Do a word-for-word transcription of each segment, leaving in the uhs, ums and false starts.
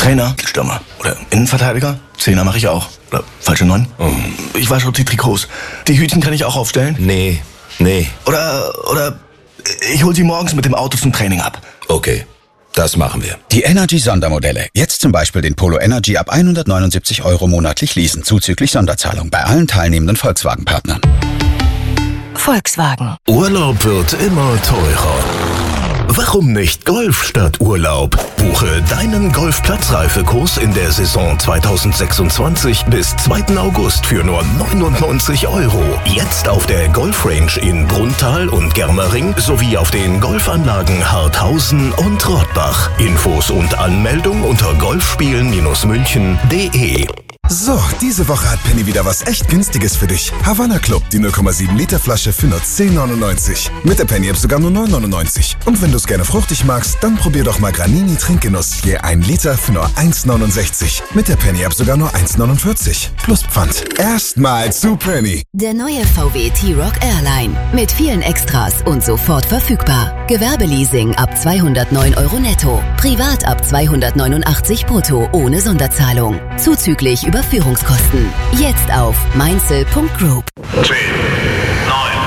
Trainer, Stürmer. Oder Innenverteidiger. Zehner mache ich auch. Oder falsche Neun. Oh. Ich wasche auch die Trikots. Die Hütchen kann ich auch aufstellen. Nee, nee. Oder, oder ich hol sie morgens mit dem Auto zum Training ab. Okay, das machen wir. Die Energy-Sondermodelle. Jetzt zum Beispiel den Polo Energy ab hundertneunundsiebzig Euro monatlich leasen, zuzüglich Sonderzahlung bei allen teilnehmenden Volkswagen-Partnern. Volkswagen. Urlaub wird immer teurer. Warum nicht Golf statt Urlaub? Buche deinen Golfplatzreifekurs in der Saison zweitausendsechsundzwanzig bis zweiten August für nur neunundneunzig Euro. Jetzt auf der Golfrange in Brunnthal und Germering sowie auf den Golfanlagen Harthausen und Rottbach. Infos und Anmeldung unter golfspielen München punkt de. So, diese Woche hat Penny wieder was echt Günstiges für dich. Havana Club, die null Komma sieben Liter Flasche für nur zehn neunundneunzig. Mit der Penny App sogar nur neun neunundneunzig. Und wenn du es gerne fruchtig magst, dann probier doch mal Granini Trinkgenuss. Je ein Liter für nur eins neunundsechzig. Mit der Penny App sogar nur eins neunundvierzig. Plus Pfand. Erstmal zu Penny. Der neue V W T-Roc Airline. Mit vielen Extras und sofort verfügbar. Gewerbeleasing ab zweihundertneun Euro netto. Privat ab zweihundertneunundachtzig brutto ohne Sonderzahlung. Zuzüglich Überführungskosten. Jetzt auf mainzel punkt group. zehn, neun,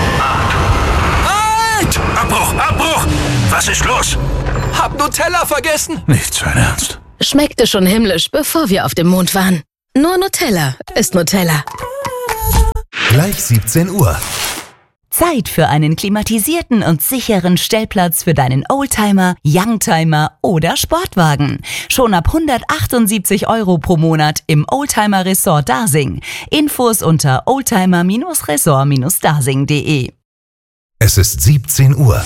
acht. Halt! Abbruch, Abbruch! Was ist los? Hab Nutella vergessen. Nicht sein Ernst. Schmeckte schon himmlisch, bevor wir auf dem Mond waren. Nur Nutella ist Nutella. Gleich siebzehn Uhr. Zeit für einen klimatisierten und sicheren Stellplatz für deinen Oldtimer, Youngtimer oder Sportwagen. Schon ab hundertachtundsiebzig Euro pro Monat im Oldtimer Resort Dasing. Infos unter oldtimer Resort dasing punkt de. Es ist siebzehn Uhr.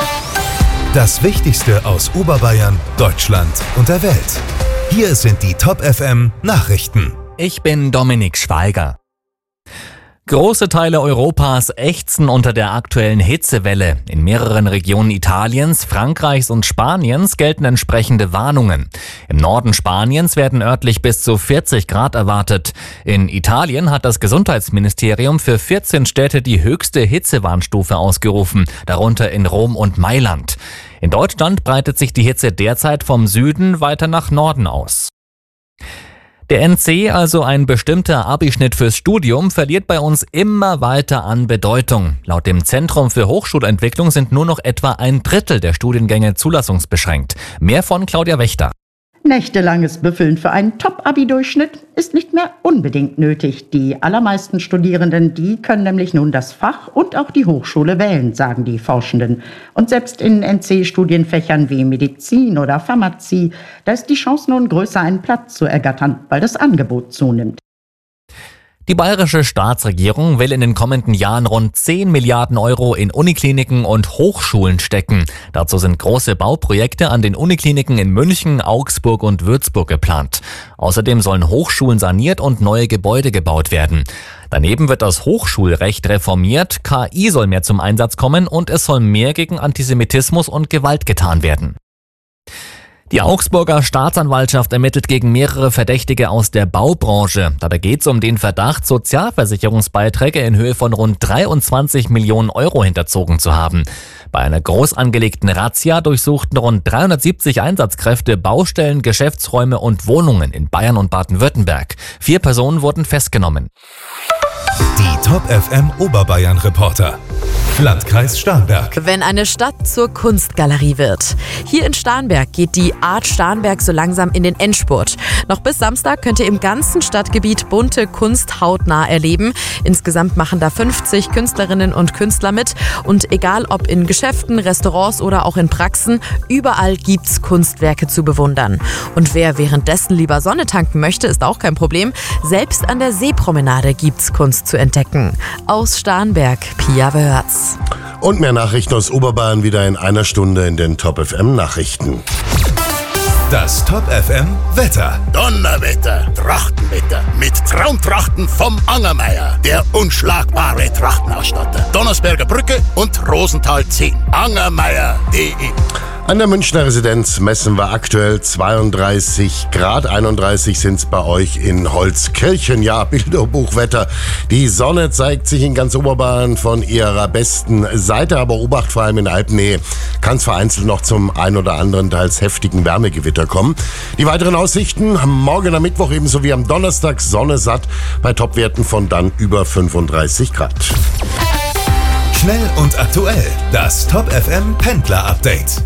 Das Wichtigste aus Oberbayern, Deutschland und der Welt. Hier sind die Top F M Nachrichten. Ich bin Dominik Schweiger. Große Teile Europas ächzen unter der aktuellen Hitzewelle. In mehreren Regionen Italiens, Frankreichs und Spaniens gelten entsprechende Warnungen. Im Norden Spaniens werden örtlich bis zu vierzig Grad erwartet. In Italien hat das Gesundheitsministerium für vierzehn Städte die höchste Hitzewarnstufe ausgerufen, darunter in Rom und Mailand. In Deutschland breitet sich die Hitze derzeit vom Süden weiter nach Norden aus. Der N C, also ein bestimmter Abischnitt fürs Studium, verliert bei uns immer weiter an Bedeutung. Laut dem Zentrum für Hochschulentwicklung sind nur noch etwa ein Drittel der Studiengänge zulassungsbeschränkt. Mehr von Claudia Wächter. Nächtelanges Büffeln für einen Top-Abi-Durchschnitt ist nicht mehr unbedingt nötig. Die allermeisten Studierenden, die können nämlich nun das Fach und auch die Hochschule wählen, sagen die Forschenden. Und selbst in N C-Studienfächern wie Medizin oder Pharmazie, da ist die Chance nun größer, einen Platz zu ergattern, weil das Angebot zunimmt. Die bayerische Staatsregierung will in den kommenden Jahren rund zehn Milliarden Euro in Unikliniken und Hochschulen stecken. Dazu sind große Bauprojekte an den Unikliniken in München, Augsburg und Würzburg geplant. Außerdem sollen Hochschulen saniert und neue Gebäude gebaut werden. Daneben wird das Hochschulrecht reformiert, K I soll mehr zum Einsatz kommen und es soll mehr gegen Antisemitismus und Gewalt getan werden. Die Augsburger Staatsanwaltschaft ermittelt gegen mehrere Verdächtige aus der Baubranche. Dabei geht es um den Verdacht, Sozialversicherungsbeiträge in Höhe von rund dreiundzwanzig Millionen Euro hinterzogen zu haben. Bei einer groß angelegten Razzia durchsuchten rund dreihundertsiebzig Einsatzkräfte Baustellen, Geschäftsräume und Wohnungen in Bayern und Baden-Württemberg. Vier Personen wurden festgenommen. Die Top F M Oberbayern Reporter. Landkreis Starnberg. Wenn eine Stadt zur Kunstgalerie wird. Hier in Starnberg geht die Art Starnberg so langsam in den Endspurt. Noch bis Samstag könnt ihr im ganzen Stadtgebiet bunte Kunst hautnah erleben. Insgesamt machen da fünfzig Künstlerinnen und Künstler mit. Und egal ob in Geschäften, Restaurants oder auch in Praxen, überall gibt's Kunstwerke zu bewundern. Und wer währenddessen lieber Sonne tanken möchte, ist auch kein Problem. Selbst an der Seepromenade gibt's Kunst zu entdecken. Aus Starnberg, Pia Wörz. Und mehr Nachrichten aus Oberbayern wieder in einer Stunde in den Top F M Nachrichten. Das Top F M Wetter. Donnerwetter, Trachtenwetter mit Traumtrachten vom Angermeier, der unschlagbare Trachtenausstatter. Donnersberger Brücke und Rosenthal zehn. Angermeier punkt de. An der Münchner Residenz messen wir aktuell zweiunddreißig Grad, einunddreißig sind es bei euch in Holzkirchen. Ja, Bilderbuchwetter. Die Sonne zeigt sich in ganz Oberbayern von ihrer besten Seite, aber Obacht, vor allem in Alpennähe kann es vereinzelt noch zum ein oder anderen teils heftigen Wärmegewitter kommen. Die weiteren Aussichten morgen am Mittwoch ebenso wie am Donnerstag Sonne satt bei Topwerten von dann über fünfunddreißig Grad. Schnell und aktuell, das Top F M Pendler Update.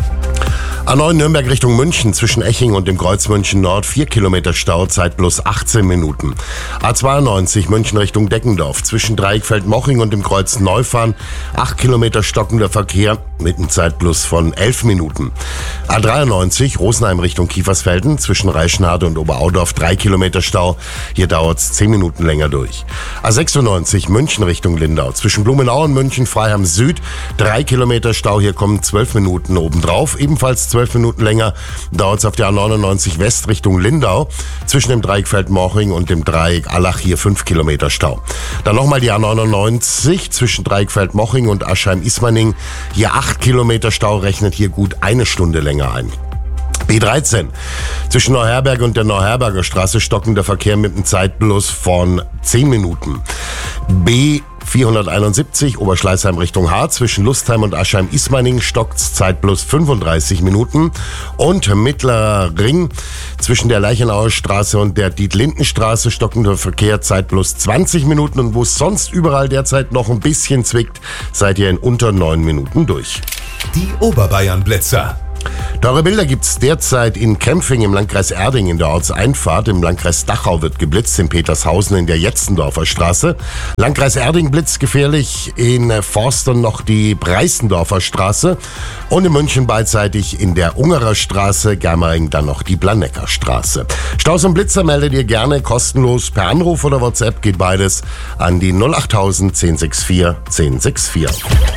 A neun Nürnberg Richtung München zwischen Eching und dem Kreuz München Nord vier Kilometer Stau, Zeit plus achtzehn Minuten. A zweiundneunzig München Richtung Deckendorf zwischen Dreieckfeld-Moching und dem Kreuz Neufahren acht Kilometer stockender Verkehr mit einem Zeitplus von elf Minuten. A dreiundneunzig Rosenheim Richtung Kiefersfelden zwischen Reichenhade und Oberaudorf drei Kilometer Stau, hier dauert's zehn Minuten länger durch. A sechsundneunzig München Richtung Lindau zwischen Blumenau und München Freiham Süd drei Kilometer Stau, hier kommen zwölf Minuten obendrauf, ebenfalls zwölf Minuten länger dauert es auf der A neunundneunzig West Richtung Lindau zwischen dem Dreieckfeld Moching und dem Dreieck Allach, hier fünf Kilometer Stau. Dann nochmal die A neunundneunzig zwischen Dreieckfeld Moching und Aschheim-Ismaning, hier acht Kilometer Stau, rechnet hier gut eine Stunde länger ein. B dreizehn zwischen Neuherberg und der Neuherberger Straße stockender Verkehr mit einem Zeitplus von zehn Minuten. B vierhunderteinundsiebzig Oberschleißheim Richtung Harz zwischen Lustheim und Aschheim-Ismaning stockt's Zeitplus fünfunddreißig Minuten. Und Mittlerer Ring zwischen der Leichenauer Straße und der Dietlindenstraße stockender Verkehr Zeitplus zwanzig Minuten. Und wo es sonst überall derzeit noch ein bisschen zwickt, seid ihr in unter neun Minuten durch. Die Oberbayern-Blitzer. Teure Bilder gibt's derzeit in Kempfing im Landkreis Erding in der Ortseinfahrt. Im Landkreis Dachau wird geblitzt, in Petershausen in der Jetzendorfer Straße. Landkreis Erding blitzgefährlich, in Forstern noch die Preißendorfer Straße. Und in München beidseitig in der Ungerer Straße, Germering dann noch die Blanecker Straße. Staus und Blitzer meldet ihr gerne kostenlos per Anruf oder WhatsApp, geht beides an die null achttausend zehn sechs vier zehn sechs vier.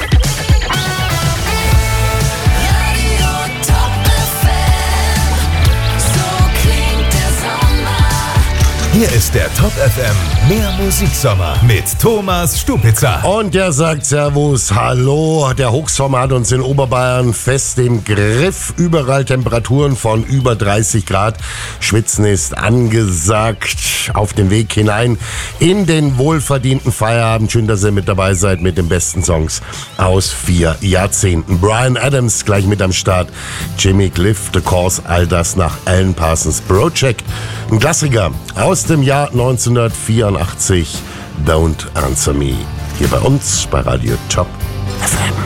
Hier ist der Top F M Mehr Musiksommer mit Thomas Stupitzer. Und der sagt Servus, hallo. Der Hochsommer hat uns in Oberbayern fest im Griff. Überall Temperaturen von über dreißig Grad. Schwitzen ist angesagt. Auf dem Weg hinein in den wohlverdienten Feierabend. Schön, dass ihr mit dabei seid mit den besten Songs aus vier Jahrzehnten. Bryan Adams gleich mit am Start. Jimmy Cliff, The Cause, all das nach Alan Parsons Project. Ein Klassiker aus dem Jahr neunzehnhundertvierundachtzig, Don't Answer Me. Hier bei uns bei Radio Top F M.